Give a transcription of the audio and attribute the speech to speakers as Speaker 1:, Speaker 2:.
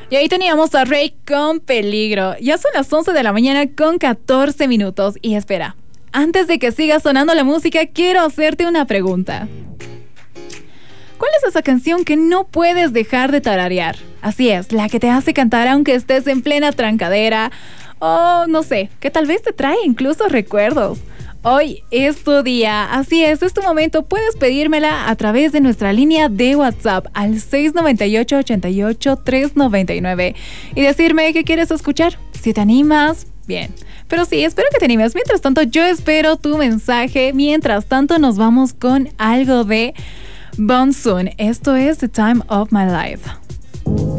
Speaker 1: Y ahí teníamos a Rey con Peligro. Ya son las 11 de la mañana con 14 minutos. Y espera, antes de que siga sonando la música, quiero hacerte una pregunta. ¿Cuál es esa canción que no puedes dejar de tararear? Así es, la que te hace cantar aunque estés en plena trancadera. O no sé, que tal vez te trae incluso recuerdos. Hoy es tu día, así es tu momento. Puedes pedírmela a través de nuestra línea de WhatsApp al 698-88-399 y decirme qué quieres escuchar. Si te animas, bien. Pero sí, espero que te animes. Mientras tanto, yo espero tu mensaje. Mientras tanto, nos vamos con algo de Bonsoon. Esto es The Time of My Life.